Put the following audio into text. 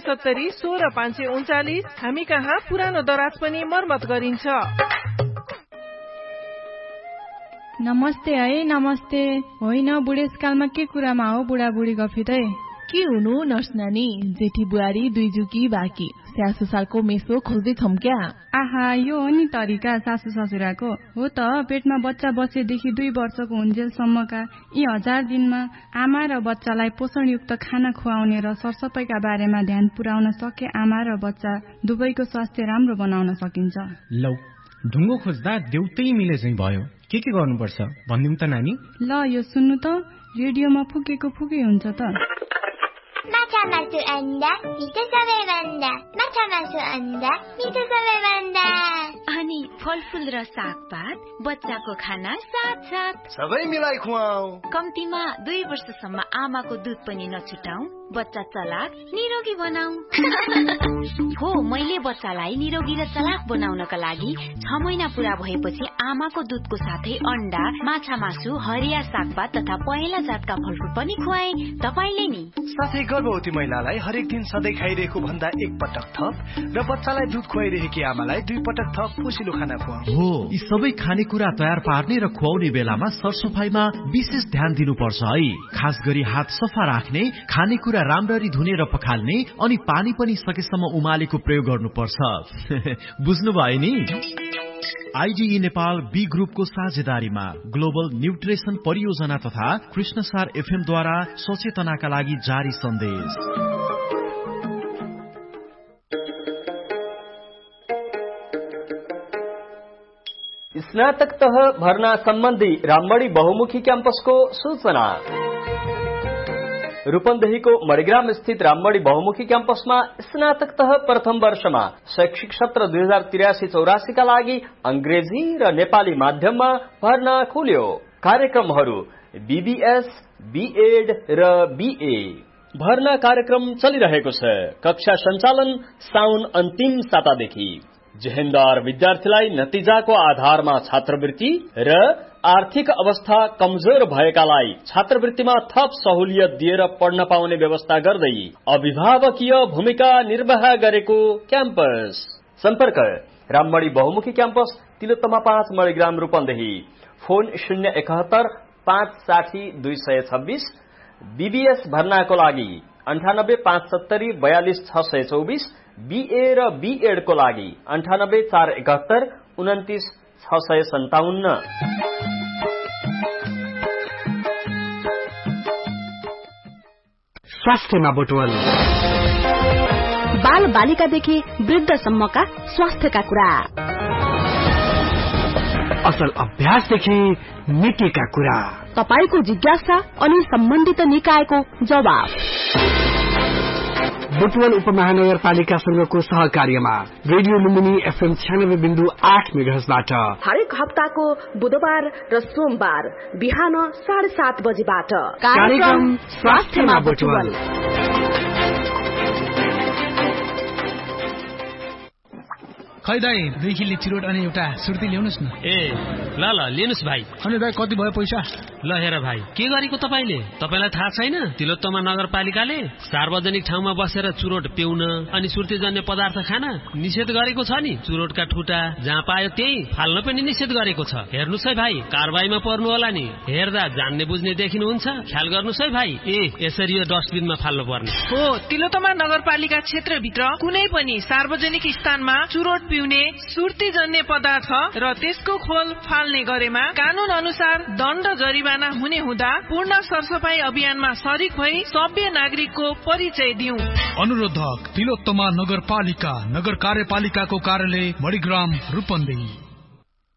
570 16539। हामी कहाँ पुरानो दराज पनि मर्मत गरिन्छ। नमस्ते है। नमस्ते। होइन, बुढेसकालमा के कुरामा हो बुढाबुढी गफित है? के हुनु नर्स नानी, जेठी बुहारी दुई जुकी बाँकी स्याहार सुसारको मेसो खोज्दैछौँ क्या? आहा, यो हो नि तरिका सासू ससुराको। हो त, पेटमा बच्चा बसेदेखि 2 वर्षको हुन्जेलसम्मका यी 1000 दिनमा आमा र बच्चालाई पोषणयुक्त खाना खुवाउने र सरसफाइका बारेमा ध्यान पुर्याउन सके आमा र बच्चा दुवैको स्वास्थ्य राम्रो बनाउन सकिन्छ। लौ, ढुङ्गो खोज्दा देउतै मिले चाहिँ भयो। के गर्नुपर्छ भनिदिउँ त नानी? ल, यो सुन्नु त, रेडियोमा फुकेको फुकै हुन्छ त। माछा मासु अन्डा मिठो सबैभन्दा, माछा मासु अन्डा मिठो सबैभन्दा। अनि फलफुल र सागपात, बच्चाको खाना साथ साथ सबै मिलाई खुवाऊ। कम्तीमा 2 वर्षसम्म आमाको दुध पनि नछुटाऊ, बच्चा चलाक निरोगी बनाऊ। हो, मैले बच्चालाई निरोगी र चलाक बनाउनका लागि 6 महिना पूरा भएपछि आमाको दुधको साथै अन्डा, माछा मासु, हरिया सागपात तथा पहेँला जातका फलफुल पनि खुवाए। तपाईले नि साथै गर्भवती महिलालाई हरेक दिन सधैँ खाइरहेको भन्दा 1 पटक थप र बच्चालाई दुध खुवाइरहेकी आमालाई 2 पटक थप पोषिलो खाना खुवाऊ। हो, यी सबै खानेकुरा तयार पार्ने र खुवाउने बेलामा सरसफाइमा विशेष ध्यान दिनुपर्छ है। खास गरी हात सफा राख्ने, खानेकुरा राम्ररी धुने र पखाल्ने, अनि पानी पनि सकेसम्म उमालेको प्रयोग गर्नुपर्छ। बुझ्नुभयो नि? आइडिई नेपाल बी ग्रुपको साझेदारीमा ग्लोबल न्युट्रिसन परियोजना तथा कृष्णसार एफएम द्वारा सचेतनाका लागि जारी सन्देश। स्नातक तह भर्ना सम्बन्धी राममणी बहुमुखी क्याम्पसको सूचना। रूपन्देहीको मणिग्राम स्थित राममणी बहुमुखी क्याम्पसमा स्नातक तह प्रथम वर्षमा शैक्षिक सत्र 2083-84 का लागि अंग्रेजी र नेपाली माध्यममा भर्ना खुल्यो। कार्यक्रमहरू बीबीएस, बीएड र बीए। भर्ना कार्यक्रम चलिरहेको छ। कक्षा सञ्चालन साउन अन्तिम सातादेखि। जेहेन्दार विद्यार्थीलाई नतिजाको आधारमा छात्रवृत्ति र आर्थिक अवस्था कमजोर भएकालाई छात्रवृत्तिमा थप सहुलियत दिएर पढ्न पाउने व्यवस्था गर्दै अभिभावकीय भूमिका निर्वाह गरेको क्याम्पस। सम्पर्क राममणी बहुमुखी campus, Tilottama 5 Manigram Rupandehi. Phone 071 560 226। BBS भर्नाको लागि 98 570 42 624। बीए र बीएड को लागि 98 471 29 657। स्वास्थ्यमा बुटवल। बाल बालिकादेखि वृद्धसम्मका स्वास्थ्यका कुरा, असल अभ्यासदेखि नीतिका कुरा, तपाईको जिज्ञासा अनि सम्बन्धित निकायको जवाब। बुटवल उपमहानगरपालिकासँगको सहकार्यमा रेडियो लुम्बिनी एफएम 96.8 मेगाहर्जबाट हरेक हप्ताको बुधबार र सोमबार बिहान 7:30 बजेबाट कार्यक्रम स्वास्थ्यमा बुटवल। खै दाइ, 2 किलो चिरोट अनि एउटा सुर्ती ल्याउनुस् न। ल लिनुस् भाइ। अनि दाइ कति भयो पैसा? ल हेर भाइ, के गरेको तपाईले? तपाईलाई थाहा छैन तिलोत्तमा नगरपालिकाले सार्वजनिक ठाउँमा बसेर चुरोट पिउन अनि सुर्तीजन्य पदार्थ खान निषेध गरेको छ नि। चुरोटका ठुटा जहाँ पायो त्यही फाल्न पनि निषेध गरेको छ। हेर्नुस् है भाइ, कारबाहीमा पर्नु होला नि। हेर्दा जान्ने बुझ्ने देखिनुहुन्छ, ख्याल गर्नुस् है भाइ। यसरी यो डस्टबिनमा फाल्नु पर्ने हो। तिलोत्तमा नगरपालिका क्षेत्रभित्र कुनै पनि सार्वजनिक स्थानमा चुरोट पिउने, सुर्तीजन्य पदार्थ र त्यसको खोल फाल्ने गरेमा कानून अनुसार दण्ड जरिवाना हुने हुँदा पूर्ण सरसफाई अभियानमा सरिक भई सभ्य नागरिकको परिचय दिउँ। अनुरोधक तिलोत्तमा नगरपालिका, नगर कार्यपालिकाको कार्यालय मणिग्राम रूपन्देही।